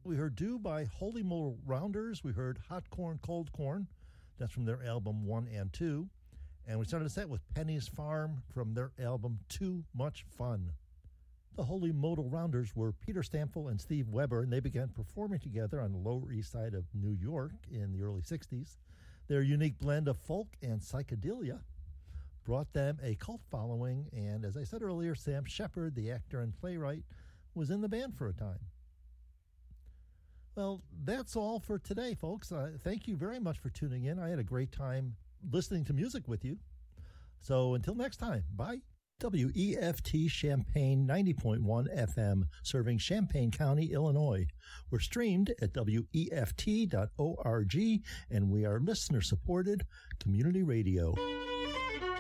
We heard Do by Holy Motor Rounders. We heard Hot Corn, Cold Corn. That's from their album 1 and 2. And we started the set with Penny's Farm from their album Too Much Fun. The Holy Modal Rounders were Peter Stamfel and Steve Weber, and they began performing together on the Lower East Side of New York in the early 60s. Their unique blend of folk and psychedelia brought them a cult following, and as I said earlier, Sam Shepard, the actor and playwright, was in the band for a time. Well, that's all for today, folks. Thank you very much for tuning in. I had a great time listening to music with you. So until next time, bye. WEFT Champaign 90.1 FM, serving Champaign County, Illinois. We're streamed at WEFT.org, and we are listener-supported community radio.